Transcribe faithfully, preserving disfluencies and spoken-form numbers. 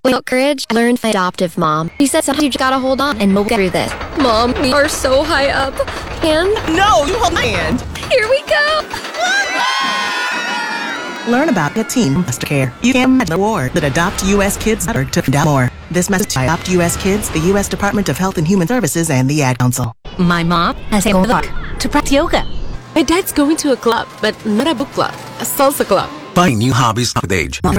Without courage, I learned from my adoptive mom. She said sometimes you just gotta hold on and we'll get through this. Mom, we are so high up. And No, you hold my hand. here we go. Learn about a team from foster care. You can imagine the award that Adopt U S Kids to find out more. This message by Adopt U S Kids, the U S Department of Health and Human Services, and the Ad Council. My mom has taken the park to practice yoga. My dad's going to a club, but not a book club, a salsa club. Find new hobbies with age.